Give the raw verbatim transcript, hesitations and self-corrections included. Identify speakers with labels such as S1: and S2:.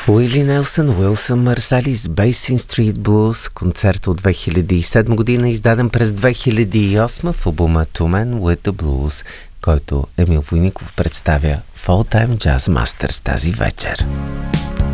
S1: Уили Нелсън, Уилсън Марсалис, Basin Street Blues, концерт от две хиляди и седма година, издаден през две хиляди и осма в албума Two Men with the Blues, който Емил Войников представя в All Time Jazz Masters тази вечер.